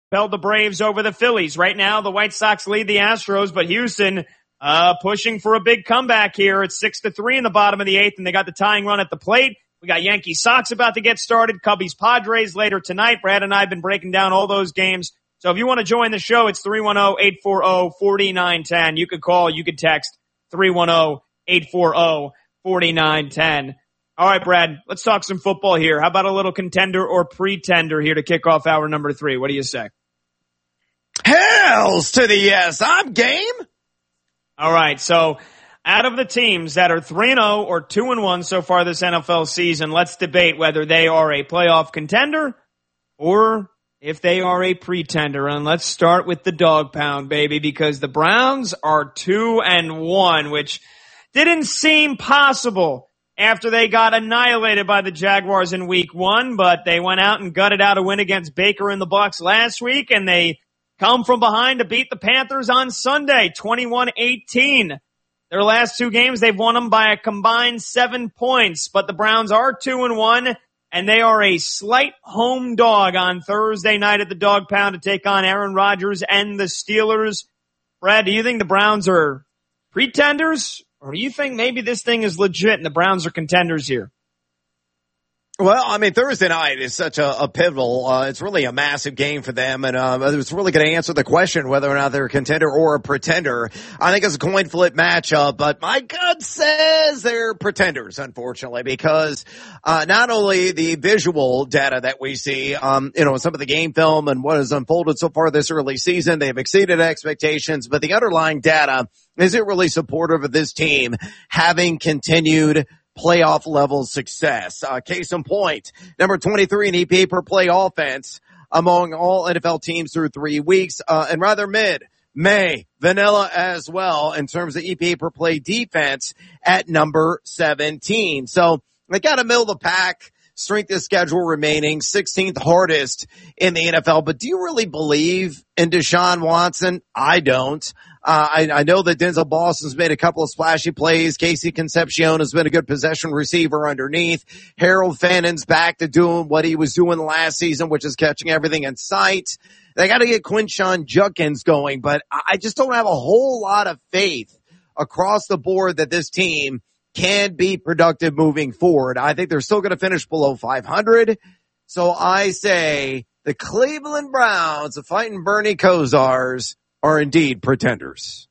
held the Braves over the Phillies. Right now, the White Sox lead the Astros, but Houston pushing for a big comeback here. It's 6-3 in the bottom of the eighth, and they got the tying run at the plate. We got Yankees Sox about to get started, Cubbies Padres later tonight. Brad and I have been breaking down all those games. So if you want to join the show, it's 310-840-4910. You could call, you could text 310-840-4910. All right, Brad, let's talk some football here. How about a little contender or pretender here to kick off hour number 3? What do you say? Hells to the yes. I'm game. All right, so out of the teams that are 3-0 or 2-1 so far this NFL season, let's debate whether they are a playoff contender or if they are a pretender. And let's start with the dog pound, baby, because the Browns are 2-1, which didn't seem possible after they got annihilated by the Jaguars in week 1, but they went out and gutted out a win against Baker and the Bucs last week, and they come from behind to beat the Panthers on Sunday, 21-18. Their last 2 games, they've won them by a combined 7 points, but the Browns are 2-1, and they are a slight home dog on Thursday night at the Dog Pound to take on Aaron Rodgers and the Steelers. Brad, do you think the Browns are pretenders, or do you think maybe this thing is legit and the Browns are contenders here? Well, I mean, Thursday night is such a pivotal, it's really a massive game for them, and it's really going to answer the question whether or not they're a contender or a pretender. I think it's a coin flip matchup, but my gut says they're pretenders, unfortunately, because not only the visual data that we see, some of the game film and what has unfolded so far this early season, they've exceeded expectations, but the underlying data isn't really supportive of this team having continued playoff level success. Case in point, number 23 in EPA per play offense among all NFL teams through 3 weeks, and rather May, vanilla as well in terms of EPA per play defense at number 17. So they got to middle the pack, strength of schedule remaining, 16th hardest in the NFL. But do you really believe in Deshaun Watson? I don't. I know that Denzel Boston's made a couple of splashy plays. Casey Concepcion has been a good possession receiver underneath. Harold Fannon's back to doing what he was doing last season, which is catching everything in sight. They got to get Quinshon Judkins going, but I just don't have a whole lot of faith across the board that this team can be productive moving forward. I think they're still going to finish below 500. So I say the Cleveland Browns, the fighting Bernie Kosars, are indeed pretenders.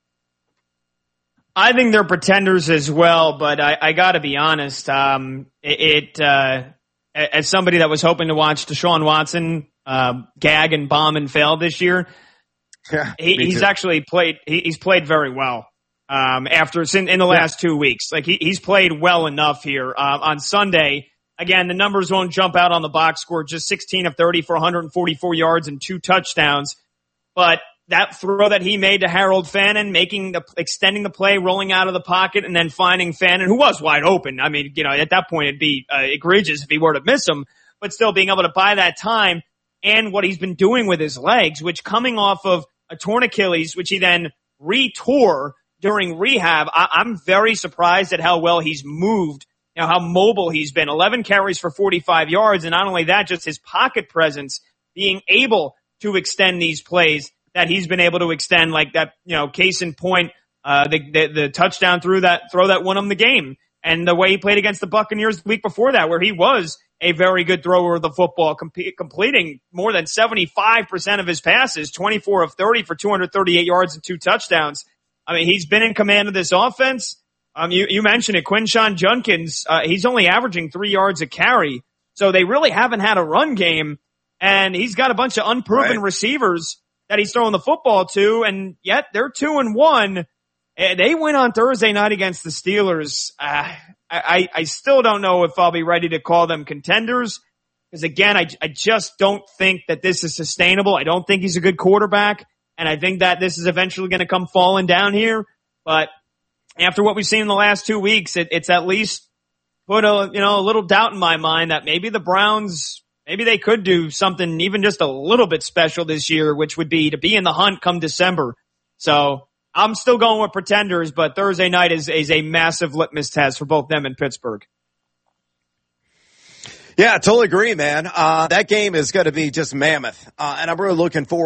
I think they're pretenders as well, but I got to be honest. As somebody that was hoping to watch Deshaun Watson gag and bomb and fail this year, he's actually played. He's played very well. In the last 2 weeks, like he's played well enough here on Sunday. Again, the numbers won't jump out on the box score, just 16 of 30 for 144 yards and 2 touchdowns, but that throw that he made to Harold Fannin, extending the play, rolling out of the pocket, and then finding Fannin, who was wide open. I mean, at that point it'd be egregious if he were to miss him, but still being able to buy that time and what he's been doing with his legs, which coming off of a torn Achilles, which he then retore during rehab. I'm very surprised at how well he's moved, how mobile he's been. 11 carries for 45 yards, and not only that, just his pocket presence, being able to extend these plays that he's been able to extend, like that, case in point, the touchdown throw that won him the game, and the way he played against the Buccaneers the week before that, where he was a very good thrower of the football, completing more than 75% of his passes, 24 of 30 for 238 yards and 2 touchdowns. I mean, he's been in command of this offense. You mentioned it, Quinshon Judkins, he's only averaging 3 yards a carry, so they really haven't had a run game, and he's got a bunch of unproven receivers that he's throwing the football to, and yet they're 2-1. They win on Thursday night against the Steelers. I still don't know if I'll be ready to call them contenders, because again, I just don't think that this is sustainable. I don't think he's a good quarterback, and I think that this is eventually going to come falling down here. But after what we've seen in the last 2 weeks, it's at least put a little doubt in my mind that maybe the Browns, maybe they could do something even just a little bit special this year, which would be to be in the hunt come December. So I'm still going with pretenders, but Thursday night is a massive litmus test for both them and Pittsburgh. Yeah, I totally agree, man. That game is going to be just mammoth. And I'm really looking forward